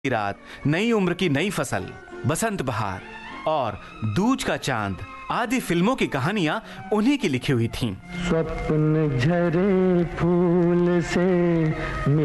रात, नई उम्र की नई फसल, बसंत बहार और दूज का चांद आदि फिल्मों की कहानियां उन्हीं की लिखी हुई थीं। स्वप्न झरे फूल से